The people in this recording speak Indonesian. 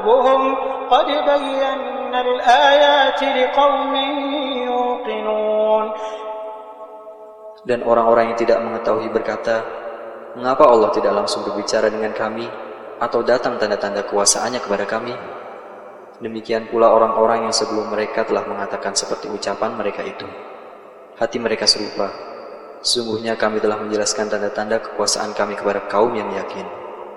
قلوبهم قد بينا الآيات لقوم يوقنون. Dan orang-orang yang tidak mengetahui berkata, mengapa Allah tidak langsung berbicara dengan kami atau datang tanda-tanda kuasa-Nya kepada kami? Demikian pula orang-orang yang sebelum mereka telah mengatakan seperti ucapan mereka itu. Hati mereka serupa. Sungguhnya kami telah menjelaskan tanda-tanda kekuasaan kami kepada kaum yang yakin.